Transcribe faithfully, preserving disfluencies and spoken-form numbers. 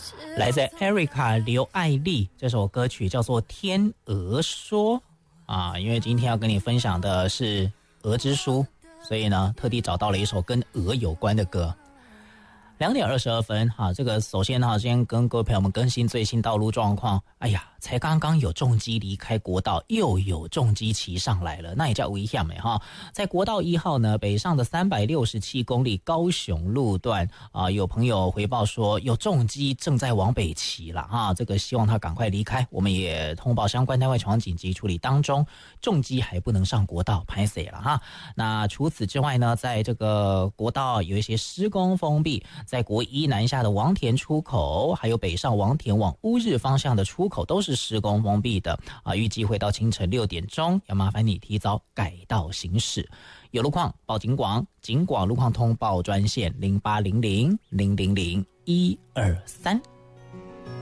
来自 Erica 刘爱丽，这首歌曲叫做《天鹅说》啊，因为今天要跟你分享的是鹅之书，所以呢，特地找到了一首跟鹅有关的歌。两点二十二分哈，这个首先哈，先跟各位朋友们更新最新道路状况。哎呀，才刚刚有重机离开国道，又有重机骑上来了，那也叫危险没哈。在国道一号呢，北上的三百六十七公里高雄路段啊、呃，有朋友回报说有重机正在往北骑了哈，这个希望他赶快离开。我们也通报相关单位前往紧急处理当中，重机还不能上国道，拍死了哈。那除此之外呢，在这个国道有一些施工封闭。在国一南下的王田出口，还有北上王田往乌日方向的出口都是施工封闭的啊，预计会到清晨六点钟，要麻烦你提早改道行驶。有路况报警广，警广路况通报专线零八零零零零零一二三。